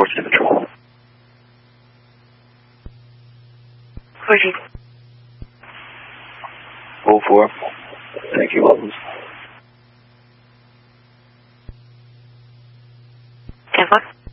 What's the control? Pushing. 04. Thank you, Waltons. 10-4.